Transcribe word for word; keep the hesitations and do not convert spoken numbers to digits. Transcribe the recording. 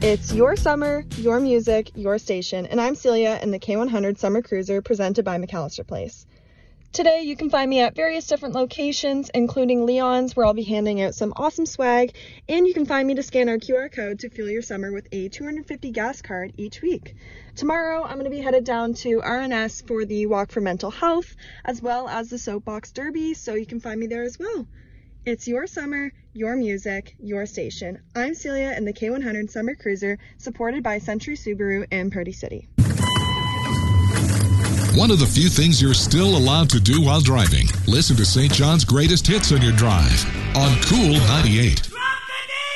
It's your summer, your music, your station, and I'm Celia in the K one hundred Summer Cruiser presented by McAllister Place. Today you can find me at various different locations, including Leon's, where I'll be handing out some awesome swag, and you can find me to scan our Q R code to fuel your summer with a two hundred fifty gas card each week. Tomorrow I'm going to be headed down to R N S for the Walk for Mental Health, as well as the Soapbox Derby, so you can find me there as well. It's your summer, your music, your station. I'm Celia in the K one hundred Summer Cruiser, supported by Century Subaru and Party City. One of the few things you're still allowed to do while driving. Listen to Saint John's greatest hits on your drive on Cool ninety-eight.